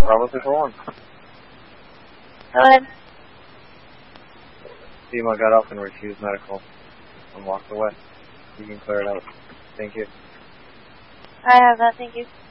Bravo 641. Go ahead. Female got up and refused medical and walked away. You can clear it out. Thank you. I have that, thank you.